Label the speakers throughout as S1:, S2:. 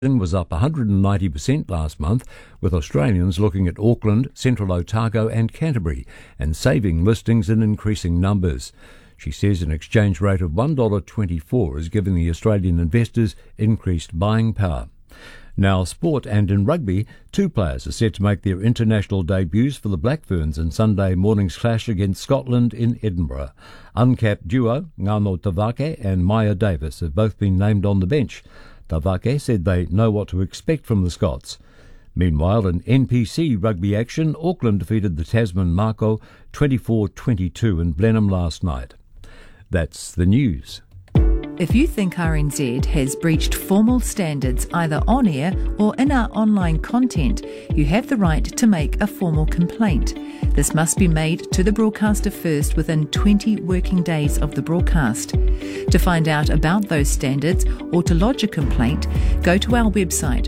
S1: was up 190% last month, with Australians looking at Auckland, Central Otago and Canterbury and saving listings in increasing numbers. She says an exchange rate of $1.24 is giving the Australian investors increased buying power. Now sport, and in rugby, two players are set to make their international debuts for the Black Ferns in Sunday morning's clash against Scotland in Edinburgh. Uncapped duo Ngano Tavake and Maya Davis have both been named on the bench. Tavake said they know what to expect from the Scots. Meanwhile, in NPC rugby action, Auckland defeated the Tasman Mako 24-22 in Blenheim last night. That's the news.
S2: If you think RNZ has breached formal standards either on air or in our online content, you have the right to make a formal complaint. This must be made to the broadcaster first within 20 working days of the broadcast. To find out about those standards or to lodge a complaint, go to our website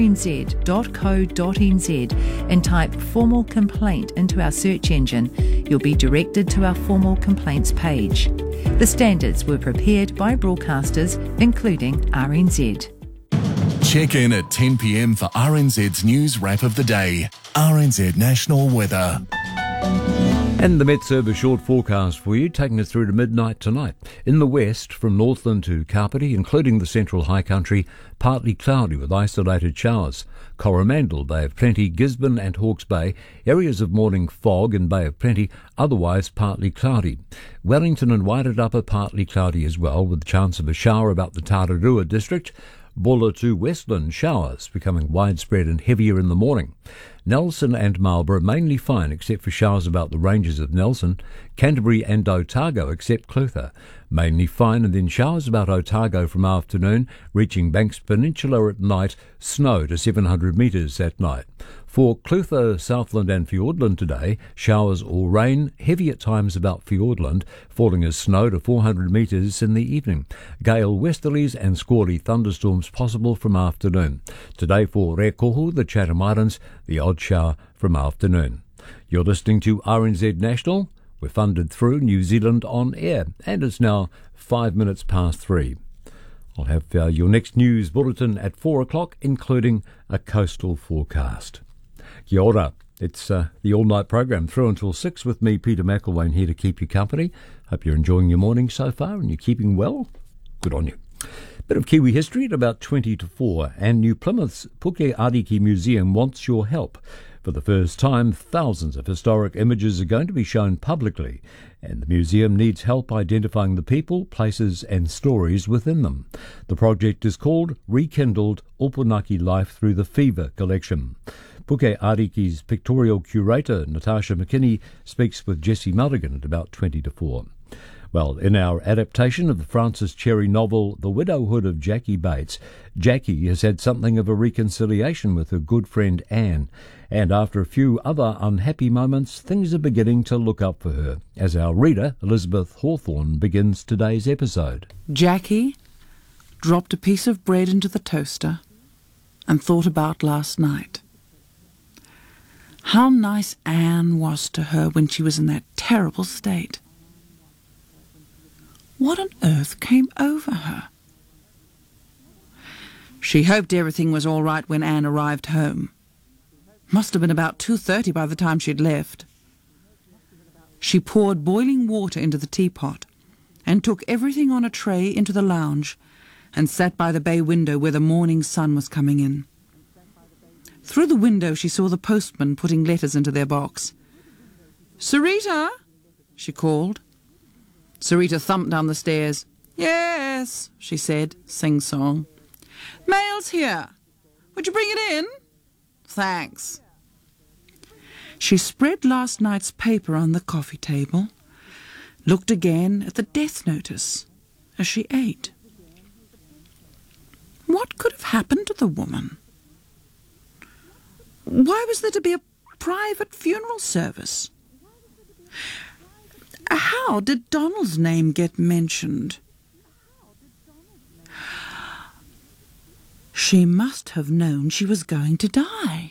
S2: rnz.co.nz and type formal complaint into our search engine. You'll be directed to our formal complaints page. The standards were prepared by broadcasters, including RNZ.
S3: Check in at 10 p.m. for RNZ's news wrap of the day. RNZ National Weather.
S1: And the Met Service short forecast for you, taking us through to midnight tonight. In the west, from Northland to Kapiti, including the central high country, partly cloudy with isolated showers. Coromandel, Bay of Plenty, Gisborne and Hawke's Bay, areas of morning fog and Bay of Plenty, otherwise partly cloudy. Wellington and Wairarapa partly cloudy as well, with chance of a shower about the Tararua district. Bulla to Westland, showers becoming widespread and heavier in the morning. Nelson and Marlborough mainly fine except for showers about the ranges of Nelson. Canterbury and Otago except Clutha, mainly fine, and then showers about Otago from afternoon, reaching Banks Peninsula at night, snow to 700 metres at night. For Clutha, Southland and Fiordland today, showers or rain, heavy at times about Fiordland, falling as snow to 400 metres in the evening. Gale westerlies and squally thunderstorms possible from afternoon. Today for Rekohu, the Chatham Islands, the odd shower from afternoon. You're listening to RNZ National. We're funded through New Zealand On Air, and it's now 5 minutes past 3. I'll have your next news bulletin at 4 o'clock, including a coastal forecast. Kia ora. It's the all-night program through until 6 with me, Peter McElwain, here to keep you company. Hope you're enjoying your morning so far and you're keeping well. Good on you. Bit of Kiwi history at about 20 to 4, and New Plymouth's Puke Ariki Museum wants your help. For the first time, thousands of historic images are going to be shown publicly, and the museum needs help identifying the people, places and stories within them. The project is called Rekindled Opunaki Life Through the Fever Collection. Puke Ariki's pictorial curator, Natasha McKinney, speaks with Jesse Mulligan at about 20 to 4. Well, in our adaptation of the Francis Cherry novel The Widowhood of Jackie Bates, Jackie has had something of a reconciliation with her good friend Anne, and after a few other unhappy moments, things are beginning to look up for her, as our reader, Elizabeth Hawthorne, begins today's episode.
S4: Jackie dropped a piece of bread into the toaster and thought about last night. How nice Anne was to her when she was in that terrible state. What on earth came over her? She hoped everything was all right when Anne arrived home. Must have been about 2:30 by the time she'd left. She poured boiling water into the teapot and took everything on a tray into the lounge and sat by the bay window where the morning sun was coming in. Through the window she saw the postman putting letters into their box. "Sarita," she called. Sarita thumped down the stairs. "Yes," she said, sing-song. "Mail's here. Would you bring it in?" "Thanks." She spread last night's paper on the coffee table, looked again at the death notice as she ate. What could have happened to the woman? Why was there to be a private funeral service? How did Donald's name get mentioned? She must have known she was going to die.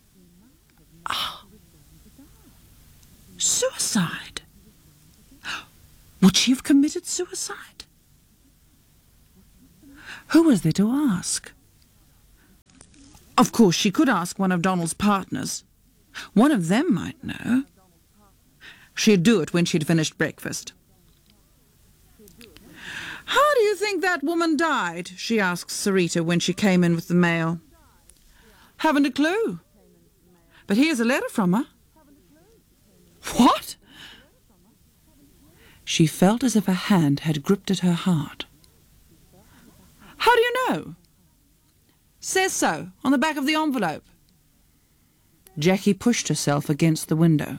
S4: Suicide. Would she have committed suicide? Who was there to ask? Of course, she could ask one of Donald's partners. One of them might know. She'd do it when she'd finished breakfast. "How do you think that woman died?" she asked Sarita when she came in with the mail. "Haven't a clue. But here's a letter from her." "What?" She felt as if a hand had gripped at her heart. "How do you know?" "Says so, on the back of the envelope." Jackie pushed herself against the window.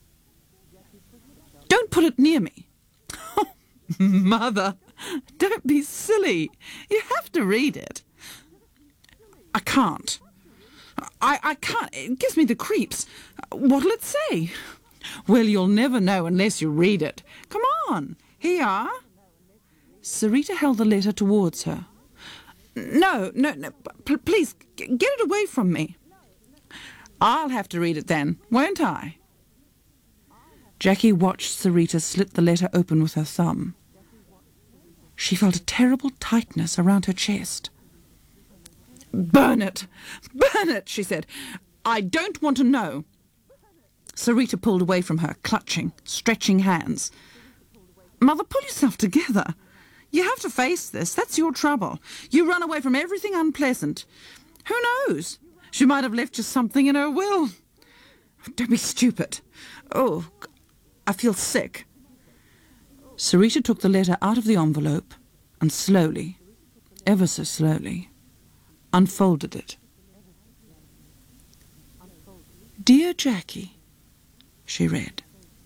S4: "Don't put it near me." "Mother, don't be silly. You have to read it." "I can't. I can't. It gives me the creeps. What'll it say?" "Well, you'll never know unless you read it. Come on, here you are." Sarita held the letter towards her. No, please, get it away from me." "I'll have to read it then, won't I?" Jackie watched Sarita slit the letter open with her thumb. She felt a terrible tightness around her chest. Burn it, she said. "I don't want to know." Sarita pulled away from her, clutching, stretching hands. "Mother, pull yourself together. You have to face this. That's your trouble. You run away from everything unpleasant. Who knows? She might have left you something in her will. Don't be stupid. Oh, I feel sick." Sarita took the letter out of the envelope and slowly, ever so slowly, unfolded it. "Dear Jackie," she read,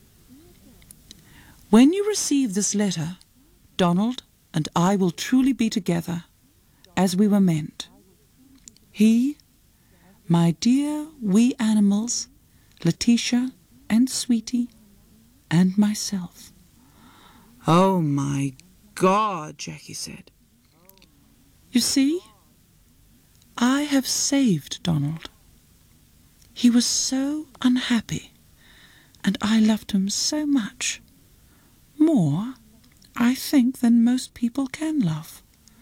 S4: "when you receive this letter, Donald and I will truly be together, as we were meant. He, my dear wee animals, Letitia and Sweetie, and myself." "Oh, my God," Jackie said. "You see, I have saved Donald. He was so unhappy, and I loved him so much. More, I think, than most people can love."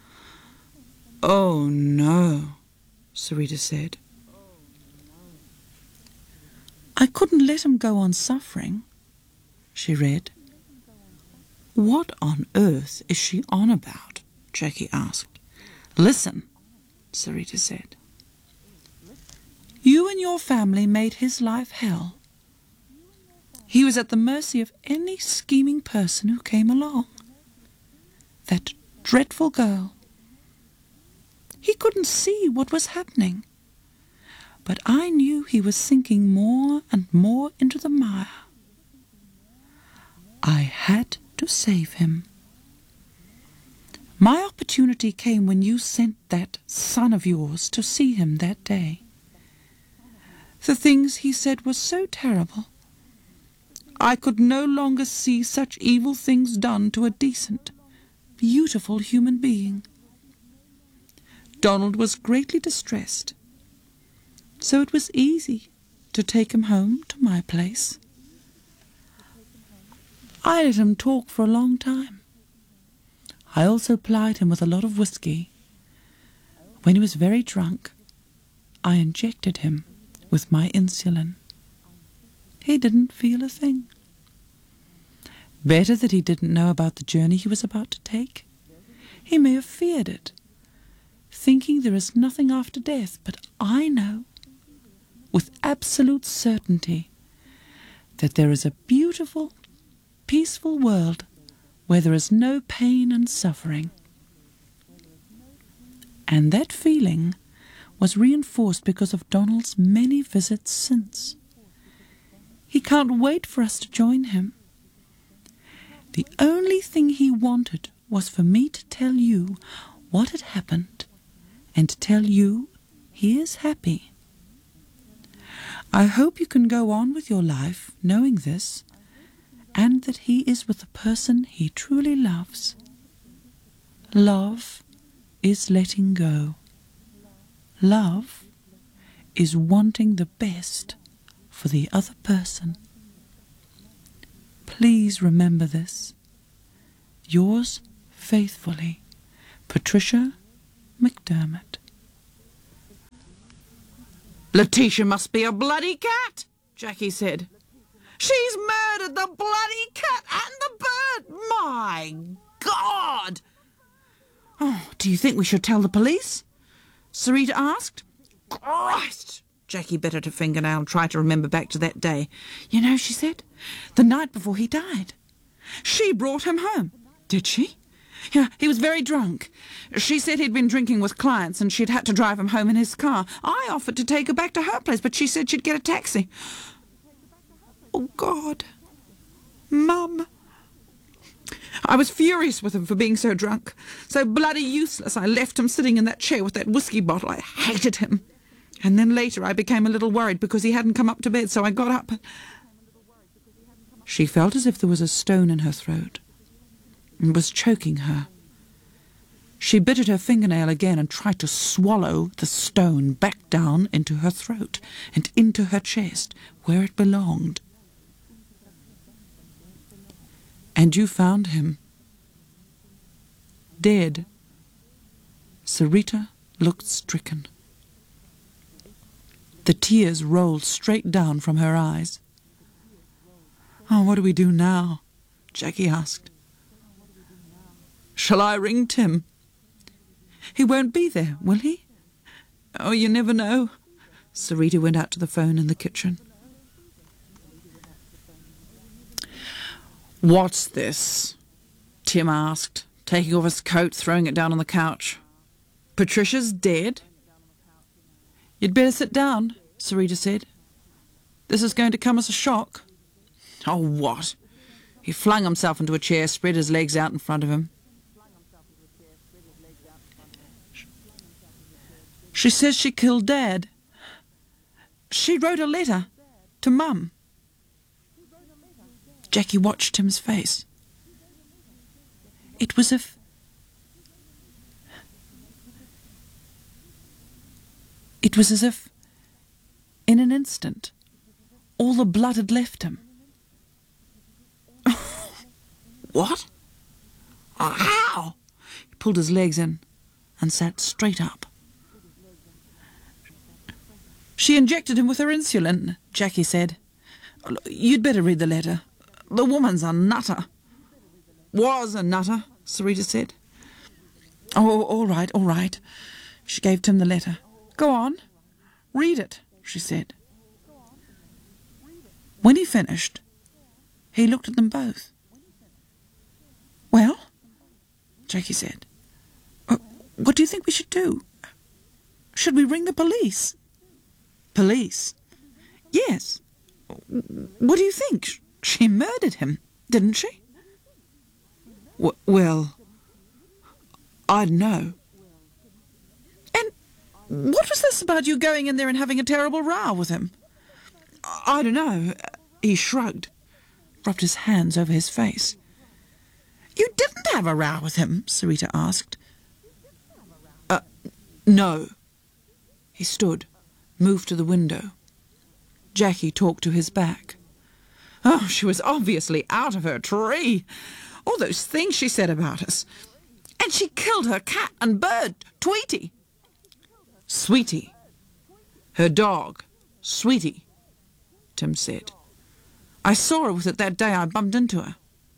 S4: "Oh, no," Sarita said. "I couldn't let him go on suffering," she read. "What on earth is she on about?" Jackie asked. "Listen," Sarita said. "You and your family made his life hell. He was at the mercy of any scheming person who came along. That dreadful girl. He couldn't see what was happening. But I knew he was sinking more and more into the mire. I had to save him. My opportunity came when you sent that son of yours to see him that day. The things he said were so terrible. I could no longer see such evil things done to a decent, beautiful human being. Donald was greatly distressed, so it was easy to take him home to my place. I let him talk for a long time. I also plied him with a lot of whiskey. When he was very drunk, I injected him with my insulin. He didn't feel a thing. Better that he didn't know about the journey he was about to take. He may have feared it, thinking there is nothing after death, but I know, with absolute certainty, that there is a beautiful, peaceful world where there is no pain and suffering. And that feeling was reinforced because of Donald's many visits since. He can't wait for us to join him. The only thing he wanted was for me to tell you what had happened and to tell you he is happy. I hope you can go on with your life knowing this, and that he is with the person he truly loves. Love is letting go. Love is wanting the best for the other person. Please remember this. Yours faithfully, Patricia McDermott. "Letitia must be a bloody cat," Jackie said. "She's murdered the bloody cat and the bird. My God!" "Oh, do you think we should tell the police?" Sarita asked. "Christ!" Jackie bit at her fingernail and tried to remember back to that day. "You know," she said, "the night before he died, she brought him home." "Did she?" "Yeah, he was very drunk. She said he'd been drinking with clients and she'd had to drive him home in his car. I offered to take her back to her place, but she said she'd get a taxi." "Oh, God. Mum. I was furious with him for being so drunk, so bloody useless. I left him sitting in that chair with that whiskey bottle. I hated him. And then later I became a little worried because he hadn't come up to bed, so I got up." She felt as if there was a stone in her throat and was choking her. She bit at her fingernail again and tried to swallow the stone back down into her throat and into her chest, where it belonged. "And you found him dead." Sarita looked stricken. The tears rolled straight down from her eyes. "Oh, what do we do now?" Jackie asked. "Shall I ring Tim?" "He won't be there, will he?" "Oh, you never know." Sarita went out to the phone in the kitchen. "What's this?" Tim asked, taking off his coat, throwing it down on the couch. "Patricia's dead?" "You'd better sit down," Sarita said. "This is going to come as a shock." "Oh, what?" He flung himself into a chair, spread his legs out in front of him. "She says she killed Dad. She wrote a letter to Mum." Jackie watched Tim's face. It was as if, in an instant, all the blood had left him. "What? How?" He pulled his legs in and sat straight up. "She injected him with her insulin," Jackie said. "You'd better read the letter. The woman's a nutter." "Was a nutter," Sarita said. "Oh, all right, all right." She gave Tim the letter. "Go on, read it," she said. When he finished, he looked at them both. "Well," Jackie said, "what do you think we should do? Should we ring the police?" "Police?" "Yes. What do you think? She murdered him, didn't she?" Well, I don't know." "And what was this about you going in there and having a terrible row with him?" "I don't know." He shrugged, rubbed his hands over his face. "You didn't have a row with him?" Sarita asked. No." He stood, moved to the window. Jackie talked to his back. "Oh, she was obviously out of her tree. All those things she said about us. And she killed her cat and bird, Tweety." "Sweetie. Her dog, Sweetie," Tim said. "I saw her with it that day I bumped into her."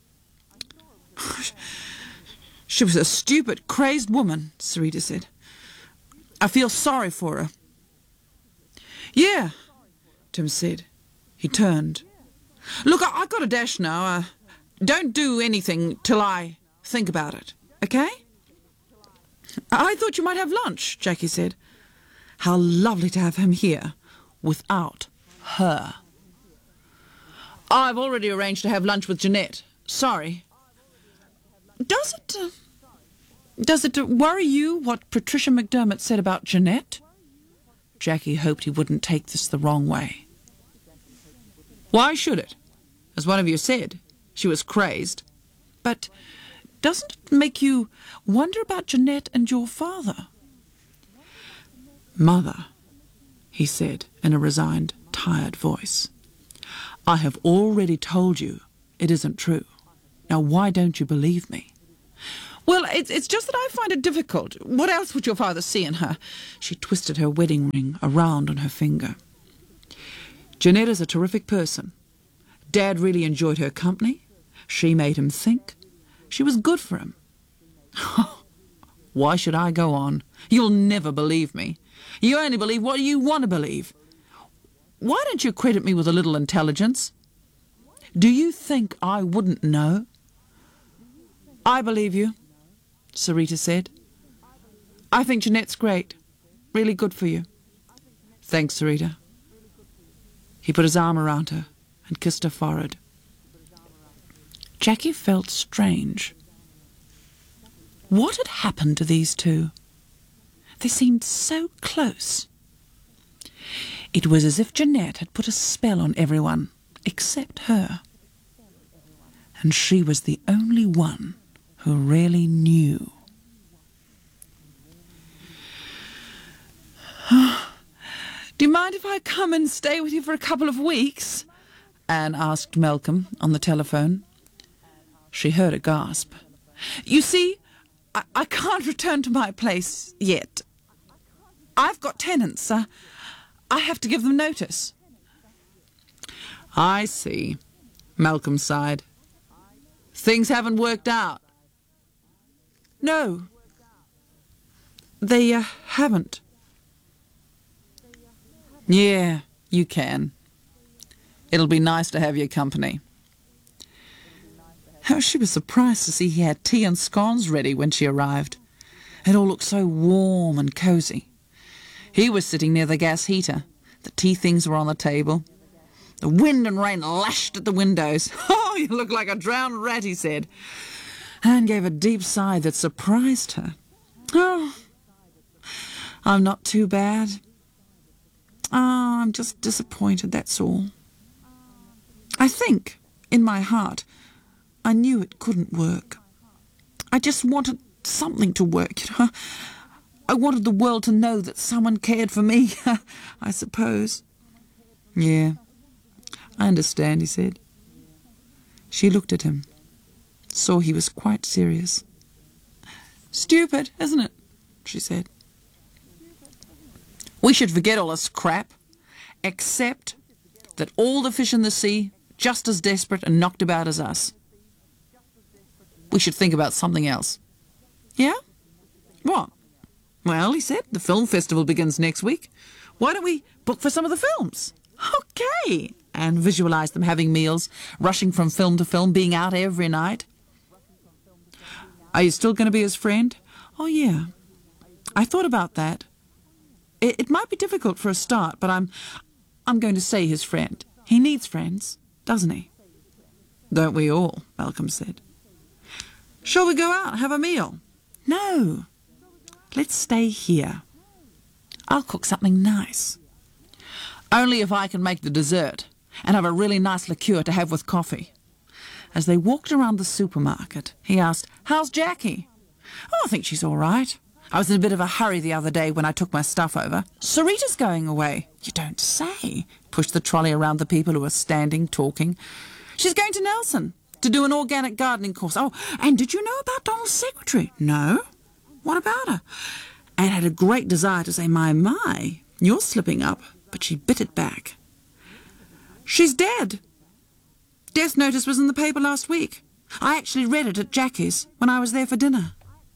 S4: "She was a stupid, crazed woman," Sarita said. "I feel sorry for her." "Yeah," Tim said. He turned. "Look, I've got a dash now. Don't do anything till I think about it, okay?" "I thought you might have lunch," Jackie said. How lovely to have him here, without her. "I've already arranged to have lunch with Jeanette. Sorry." Does it worry you what Patricia McDermott said about Jeanette?" Jackie hoped he wouldn't take this the wrong way. "Why should it? As one of you said, she was crazed. But doesn't it make you wonder about Jeanette and your father?" "Mother," he said in a resigned, tired voice, "I have already told you it isn't true. Now why don't you believe me?" Well, it's just that I find it difficult. What else would your father see in her? She twisted her wedding ring around on her finger. Jeanette is a terrific person. Dad really enjoyed her company. She made him think. She was good for him. Why should I go on? You'll never believe me. You only believe what you want to believe. Why don't you credit me with a little intelligence? Do you think I wouldn't know? I believe you, Sarita said. I think Jeanette's great. Really good for you. Thanks, Sarita. He put his arm around her and kissed her forehead. Jackie felt strange. What had happened to these two? They seemed so close. It was as if Jeanette had put a spell on everyone except her. And she was the only one who really knew. Do you mind if I come and stay with you for a couple of weeks? Anne asked Malcolm on the telephone. She heard a gasp. You see, I can't return to my place yet. I've got tenants. I have to give them notice. I see, Malcolm sighed. Things haven't worked out. No, they haven't. Yeah, you can. It'll be nice to have your company. Oh, she was surprised to see he had tea and scones ready when she arrived. It all looked so warm and cosy. He was sitting near the gas heater. The tea things were on the table. The wind and rain lashed at the windows. Oh, you look like a drowned rat, he said. Anne gave a deep sigh that surprised her. Oh, I'm not too bad. Oh, I'm just disappointed, that's all. I think, in my heart, I knew it couldn't work. I just wanted something to work, you know. I wanted the world to know that someone cared for me, I suppose. Yeah, I understand, he said. She looked at him, saw he was quite serious. Stupid, isn't it? She said. We should forget all this crap, except that all the fish in the sea just as desperate and knocked about as us. We should think about something else. Yeah? What? Well, he said, the film festival begins next week. Why don't we book for some of the films? Okay. And visualise them having meals, rushing from film to film, being out every night. Are you still going to be his friend? Oh, yeah. I thought about that. It might be difficult for a start, but I'm going to say his friend. He needs friends, doesn't he? Don't we all, Malcolm said. Shall we go out and have a meal? No. Let's stay here. I'll cook something nice. Only if I can make the dessert and have a really nice liqueur to have with coffee. As they walked around the supermarket, he asked, How's Jackie? Oh, I think she's all right. I was in a bit of a hurry the other day when I took my stuff over. Sarita's going away. You don't say. Pushed the trolley around the people who were standing, talking. She's going to Nelson to do an organic gardening course. Oh, and did you know about Donald's secretary? No. What about her? Anne had a great desire to say, my, you're slipping up, but she bit it back. She's dead. Death notice was in the paper last week. I actually read it at Jackie's when I was there for dinner.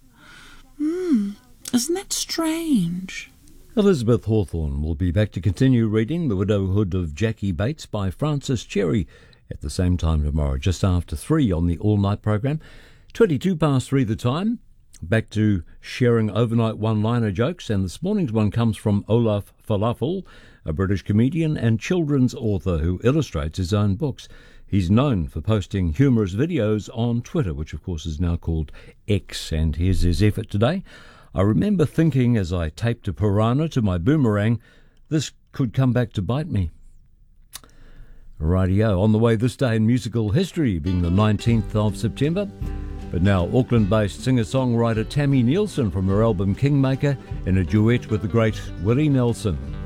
S4: Isn't that strange?
S1: Elizabeth Hawthorne will be back to continue reading The Widowhood of Jackie Bates by Frances Cherry at the same time tomorrow, just after 3 on the all-night program. 22 past 3 the time. Back to sharing overnight one-liner jokes, and this morning's one comes from Olaf Falafel, a British comedian and children's author who illustrates his own books. He's known for posting humorous videos on Twitter, which of course is now called X, and here's his effort today. I remember thinking as I taped a piranha to my boomerang, this could come back to bite me. Rightio, on the way this day in musical history, being the 19th of September. But now Auckland-based singer-songwriter Tammy Nielsen from her album Kingmaker in a duet with the great Willie Nelson.